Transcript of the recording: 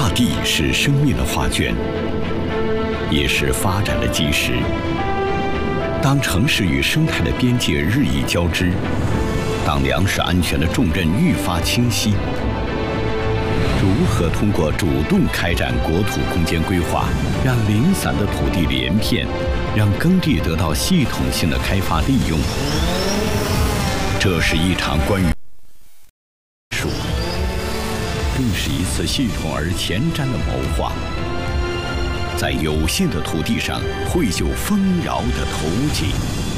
大地是生命的画卷，也是发展的基石。当城市与生态的边界日益交织，当粮食安全的重任愈发清晰，如何通过主动开展国土空间规划，让零散的土地连片，让耕地得到系统性的开发利用？这是一场关于更是一次系统而前瞻的谋划，在有限的土地上绘就丰饶的图景。